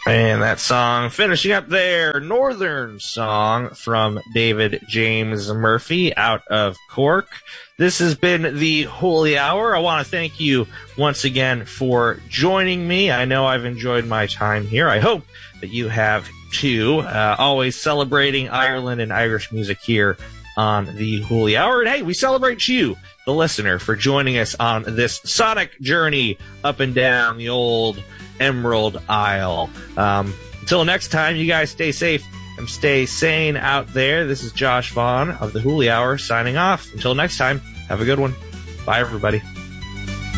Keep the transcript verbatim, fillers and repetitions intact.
And that song finishing up there, Northern Song from David James Murphy out of Cork. This has been the Holy Hour. I want to thank you once again for joining me. I know I've enjoyed my time here. I hope that you have too. Uh, always celebrating Ireland and Irish music here on the Holy Hour. And hey, we celebrate you, the listener, for joining us on this sonic journey up and down the old Emerald Isle. Um, until next time, you guys stay safe and stay sane out there. This is Josh Vaughn of the Holy Hour signing off. Until next time, have a good one. Bye, everybody.